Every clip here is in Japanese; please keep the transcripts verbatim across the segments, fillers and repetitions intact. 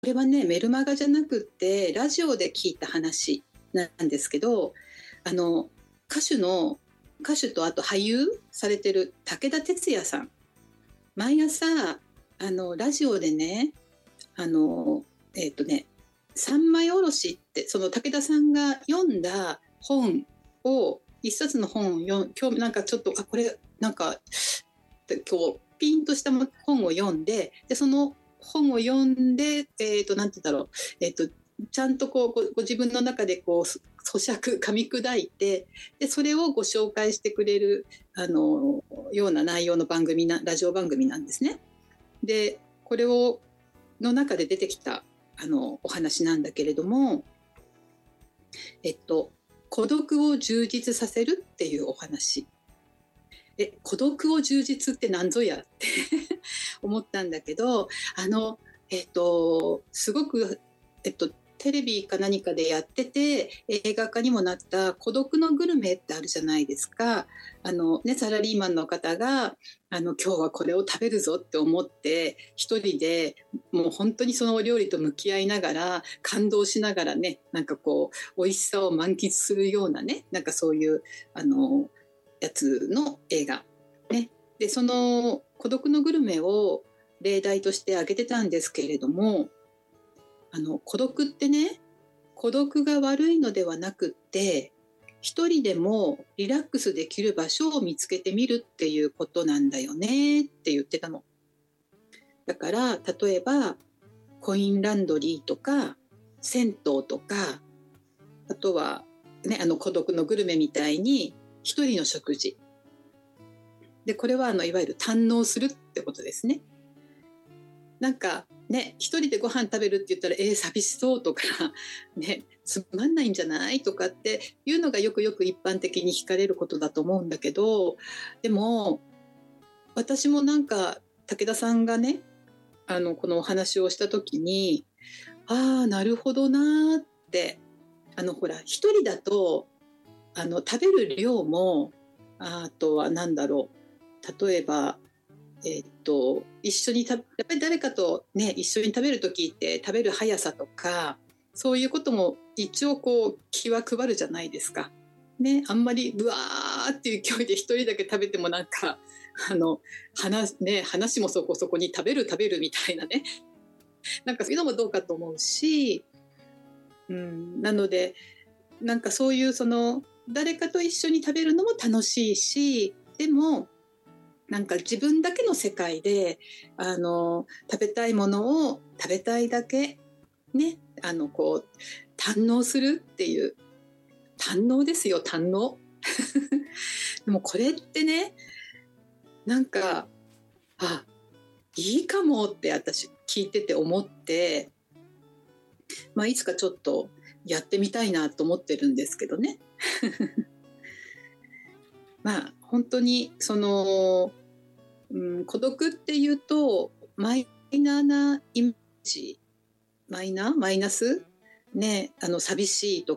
これはねメルマガじゃなくってラジオで聞いた話なんですけど、あの歌手の歌手とあと俳優されてる武田鉄矢さん、毎朝あのラジオでね、あのえっ、ー、とね三枚おろしって、その武田さんが読んだ本を、一冊の本を読ん、今日なんかちょっとあこれなんか今日ピンとした本を読んで、でその本を読んで、えっ、ー、となんて言うんだろう、えっ、ー、とちゃんとこうごご自分の中でこう咀嚼噛み砕いて、でそれをご紹介してくれるあのような内容の番組なラジオ番組なんですね。でこれをの中で出てきたあのお話なんだけれども、えっと孤独を充実させるっていうお話。え孤独を充実って何ぞやって思ったんだけど、あのえっとすごくえっとテレビか何かでやってて映画化にもなった孤独のグルメってあるじゃないですか。あの、ね、サラリーマンの方があの今日はこれを食べるぞって思って一人でもう本当にそのお料理と向き合いながら感動しながらね、なんかこう美味しさを満喫するようなね、なんかそういうあのやつの映画、ね、でその孤独のグルメを例題として挙げてたんですけれども、あの孤独ってね、孤独が悪いのではなくって一人でもリラックスできる場所を見つけてみるっていうことなんだよねって言ってたの。だから例えばコインランドリーとか銭湯とか、あとは、ね、あの孤独のグルメみたいに一人の食事で、これはあのいわゆる堪能するってことですね。なんかね、一人でご飯食べるって言ったらえー、寂しそうとかね、つまんないんじゃないとかっていうのがよくよく一般的に聞かれることだと思うんだけど、でも私もなんか武田さんがね、あのこのお話をした時に、ああなるほどなって、あのほら一人だとあの食べる量も、あとはなんだろう、例えばえー、っと一緒にたやっぱり誰かとね一緒に食べる時って食べる速さとかそういうことも一応こう気は配るじゃないですか。ね、あんまりブワーっていう勢いで一人だけ食べてもなんかあの 話,、ね、話もそこそこに食べる食べるみたいなね、なんかそういうのもどうかと思うし、うん、なのでなんかそういうその誰かと一緒に食べるのも楽しいし、でもなんか自分だけの世界であの食べたいものを食べたいだけね、あのこう堪能するっていう、堪能ですよ、堪能でもこれってね、なんかあいいかもって私聞いてて思って、まあ、いつかちょっとやってみたいなと思ってるんですけどねまあ本当にそのうん、孤独っていうとマイナーなイメージ、マイナーマイナス、ね、あの寂しいと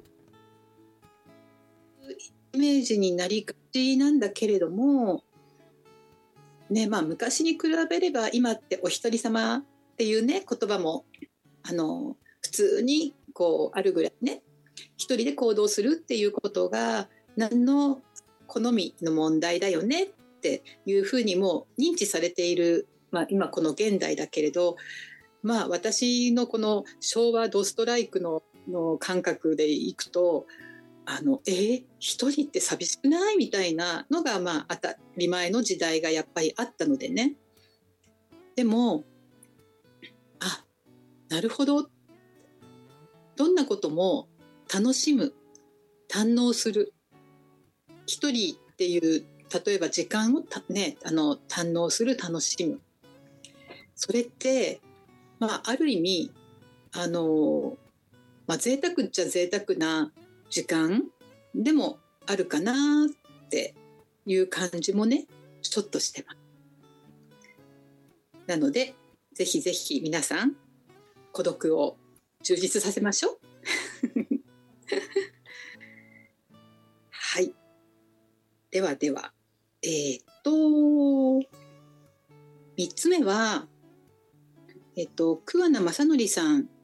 イメージになりがちなんだけれども、ね、まあ、昔に比べれば今ってお一人様っていうね言葉もあの普通にこうあるぐらいね、一人で行動するっていうことが何の好みの問題だよねっていうふうにも認知されている、まあ、今この現代だけれど、まあ、私のこの昭和ドストライク の, の感覚でいくと、あのえー、一人って寂しくないみたいなのが、まあ、当たり前の時代がやっぱりあったのでね。でもあなるほど、どんなことも楽しむ、堪能する、一人っていう例えば時間をた、ね、あの堪能する、楽しむ、それって、まあ、ある意味あの、まあ、贅沢っちゃ贅沢な時間でもあるかなっていう感じもねちょっとしてます。なのでぜひぜひ皆さん孤独を充実させましょうはい、ではではえー、っとみっつめはえっと、桑名正則さん